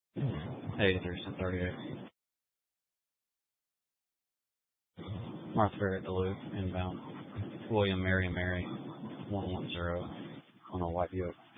38. Martha Ferret Duluth inbound. William Mary 110 on a white yoke.